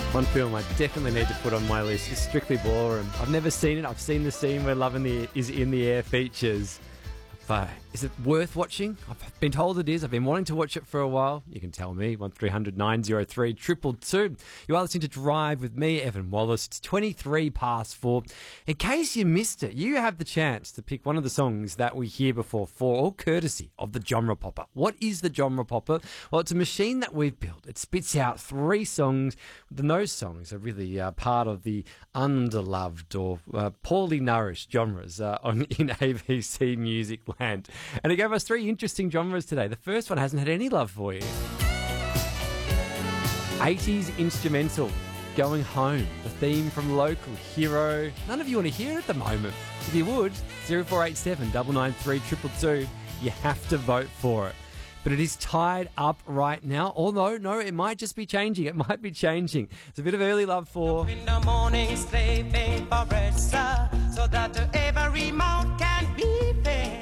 One film I definitely need to put on my list is Strictly Ballroom. I've never seen it. I've seen the scene where Love is in the Air features. But is it worth watching? I've been told it is. I've been wanting to watch it for a while. You can tell me, 1300 903 222. You are listening to Drive with me, Evan Wallace. It's 23 past 4. In case you missed it, you have the chance to pick one of the songs that we hear before 4, all courtesy of the Genre Popper. What is the Genre Popper? Well, it's a machine that we've built. It spits out 3 songs. And those songs are really part of the underloved or poorly nourished genres in ABC Music Land. And it gave us 3 interesting genres today. The first one hasn't had any love for you. 80s instrumental, Going Home, the theme from Local Hero. None of you want to hear it at the moment. If you would, 0487 993 222, you have to vote for it. But it is tied up right now. Although, no, it might just be changing. It might be changing. It's a bit of early love for... In the morning, slaving for rest, so that every mouth can be fed.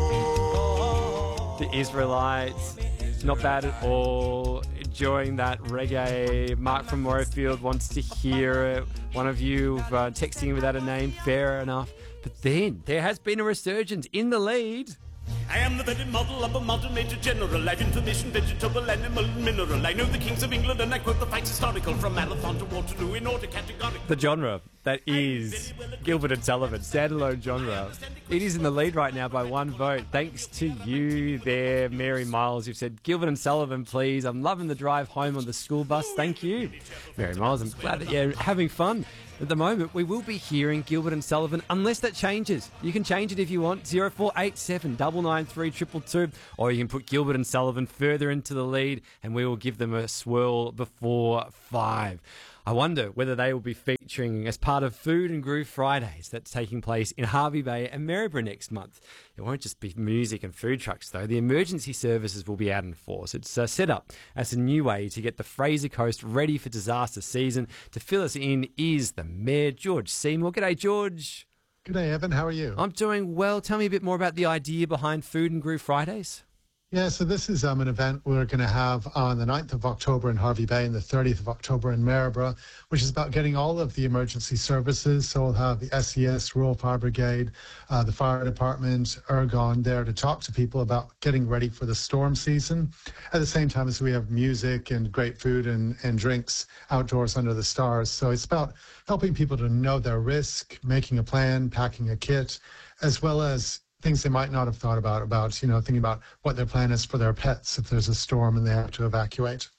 The Israelites, not bad at all. Enjoying that reggae. Mark from Morayfield wants to hear it. One of you texting without a name, fair enough. But then there has been a resurgence in the lead. I am the very model of a modern major general. I've information, vegetable, animal, and mineral. I know the kings of England and I quote the facts historical from Malathon to Waterloo in order categorical. The genre that is Gilbert and Sullivan, standalone genre. It is in the lead right now by 1 vote. Thanks to you there, Mary Miles. You've said Gilbert and Sullivan, please. I'm loving the drive home on the school bus. Thank you, Mary Miles. I'm glad that you're having fun. At the moment, we will be hearing Gilbert and Sullivan, unless that changes. You can change it if you want, 0487 993 222, or you can put Gilbert and Sullivan further into the lead, and we will give them a swirl before 5. I wonder whether they will be featuring as part of Food and Groove Fridays that's taking place in Hervey Bay and Maryborough next month. It won't just be music and food trucks, though. The emergency services will be out in force. It's set up as a new way to get the Fraser Coast ready for disaster season. To fill us in is the Mayor, George Seymour. G'day, George. G'day, Evan. How are you? I'm doing well. Tell me a bit more about the idea behind Food and Groove Fridays. Yeah, so this is an event we're going to have on the 9th of October in Hervey Bay and the 30th of October in Maryborough, which is about getting all of the emergency services. So we'll have the SES, Royal Fire Brigade, the Fire Department, Ergon there to talk to people about getting ready for the storm season. At the same time as we have music and great food and drinks outdoors under the stars. So it's about helping people to know their risk, making a plan, packing a kit, as well as things they might not have thought about, thinking about what their plan is for their pets if there's a storm and they have to evacuate.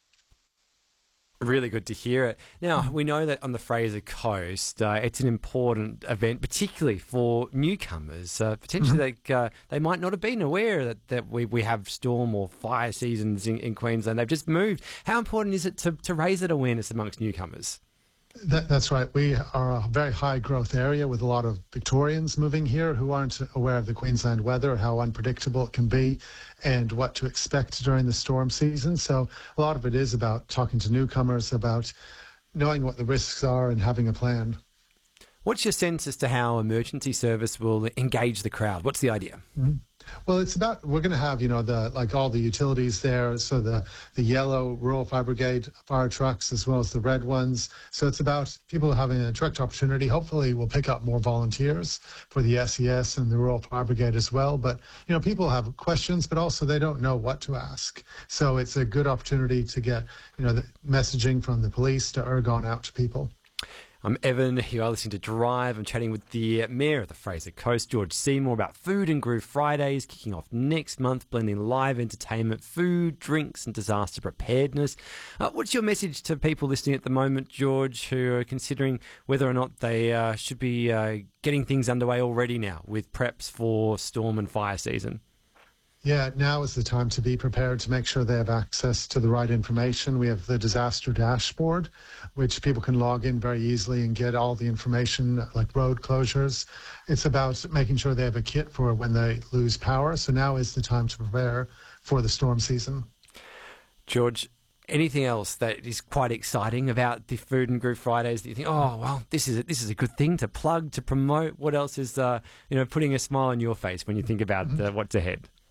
Really good to hear it. Now, we know that on the Fraser Coast, it's an important event, particularly for newcomers. Potentially, they might not have been aware that we have storm or fire seasons in Queensland. They've just moved. How important is it to raise that awareness amongst newcomers? That's right. We are a very high growth area with a lot of Victorians moving here who aren't aware of the Queensland weather, how unpredictable it can be, and what to expect during the storm season. So a lot of it is about talking to newcomers, about knowing what the risks are and having a plan. What's your sense as to how emergency service will engage the crowd? What's the idea? Mm-hmm. Well, it's about, we're going to have, all the utilities there. So the yellow Royal Fire Brigade fire trucks, as well as the red ones. So it's about people having a direct opportunity. Hopefully we'll pick up more volunteers for the SES and the Royal Fire Brigade as well. But, people have questions, but also they don't know what to ask. So it's a good opportunity to get, the messaging from the police to Ergon out to people. I'm Evan, you are listening to Drive. I'm chatting with the Mayor of the Fraser Coast, George Seymour, about Food and Groove Fridays, kicking off next month, blending live entertainment, food, drinks and disaster preparedness. What's your message to people listening at the moment, George, who are considering whether or not they should be getting things underway already now with preps for storm and fire season? Yeah, now is the time to be prepared to make sure they have access to the right information. We have the disaster dashboard, which people can log in very easily and get all the information like road closures. It's about making sure they have a kit for when they lose power. So now is the time to prepare for the storm season. George, anything else that is quite exciting about the Food and Groove Fridays that you think, oh, well, this is a good thing to plug, to promote? What else is, putting a smile on your face when you think about what's ahead?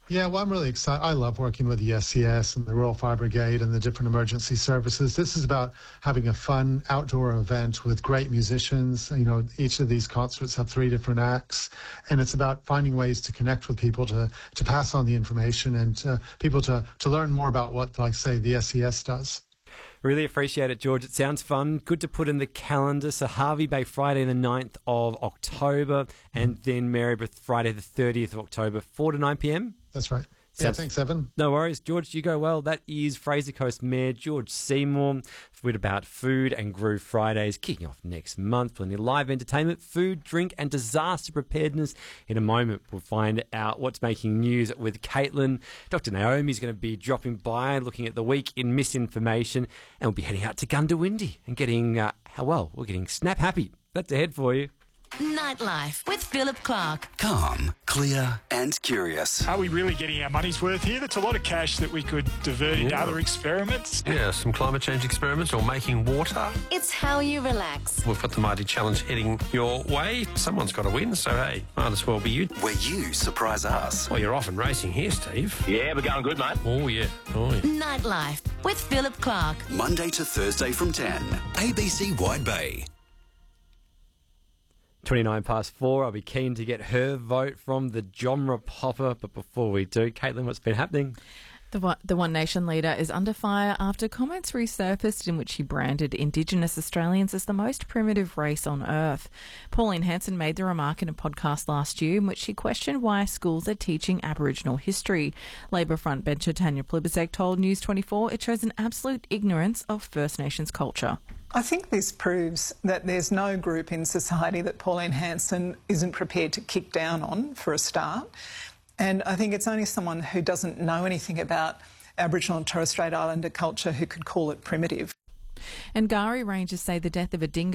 Yeah, well, I'm really excited. I love working with the SES and the Royal Fire Brigade and the different emergency services. This is about having a fun outdoor event with great musicians. You know, each of these concerts have 3 different acts, and it's about finding ways to connect with people, to pass on the information, and people to learn more about what, like, say, the SES does. Really appreciate it, George. It sounds fun. Good to put in the calendar. So Hervey Bay, Friday the 9th of October, and then Maryborough, Friday the 30th of October, 4 to 9 p.m. That's right. Yeah, thanks, Evan. No worries. George, you go well. That is Fraser Coast Mayor George Seymour with about Food and Groove Fridays kicking off next month. Plenty of live entertainment, food, drink and disaster preparedness. In a moment, we'll find out what's making news with Caitlin. Dr. Naomi's going to be dropping by, looking at the week in misinformation, and we'll be heading out to Gundawindi and getting, we're getting snap happy. That's ahead for you. Nightlife with Philip Clark. Calm, clear and curious. Are we really getting our money's worth here? That's a lot of cash that we could divert into other experiments. Yeah, some climate change experiments or making water. It's how you relax. We've got the Mighty Challenge heading your way. Someone's got to win, so hey, might as well be you. Where you surprise us. Well, you're off and racing here, Steve. Yeah, we're going good, mate. Oh, yeah. Oh, yeah. Nightlife with Philip Clark. Monday to Thursday from 10. ABC Wide Bay. 29 past 4. I'll be keen to get her vote from the genre popper. But before we do, Caitlin, what's been happening? The One Nation leader is under fire after comments resurfaced in which he branded Indigenous Australians as the most primitive race on earth. Pauline Hanson made the remark in a podcast last year in which she questioned why schools are teaching Aboriginal history. Labor frontbencher Tanya Plibersek told News 24 it shows an absolute ignorance of First Nations culture. I think this proves that there's no group in society that Pauline Hanson isn't prepared to kick down on, for a start. And I think it's only someone who doesn't know anything about Aboriginal and Torres Strait Islander culture who could call it primitive. And Ngari rangers say the death of a dingo